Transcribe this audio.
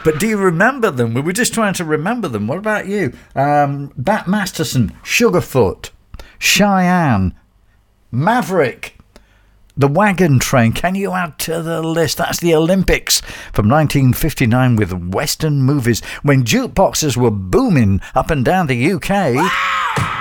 But do you remember them? We were just trying to remember them. What about you? Bat Masterson, Sugarfoot, Cheyenne, Maverick, The Wagon Train. Can you add to the list? That's the Olympics from 1959 with Western movies when jukeboxes were booming up and down the UK.